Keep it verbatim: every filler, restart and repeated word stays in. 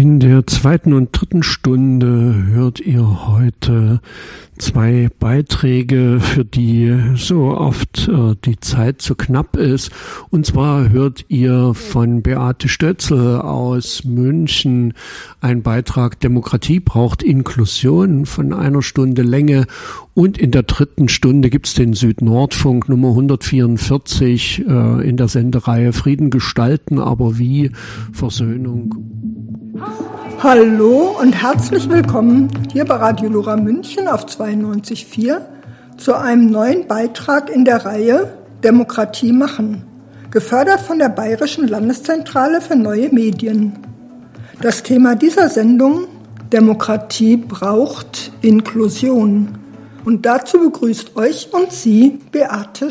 In der zweiten und dritten Stunde hört ihr heute zwei Beiträge, für die so oft äh, die Zeit zu knapp ist. Und zwar hört ihr von Beate Stötzel aus München einen Beitrag Demokratie braucht Inklusion von einer Stunde Länge. Und in der dritten Stunde gibt's den Südnordfunk Nummer hundertvierundvierzig äh, in der Sendereihe Frieden gestalten, aber wie? Versöhnung. Hallo und herzlich willkommen hier bei Radio Lora München auf zweiundneunzig Komma vier zu einem neuen Beitrag in der Reihe Demokratie machen, gefördert von der Bayerischen Landeszentrale für neue Medien. Das Thema dieser Sendung: Demokratie braucht Inklusion. Und dazu begrüßt euch und Sie Beate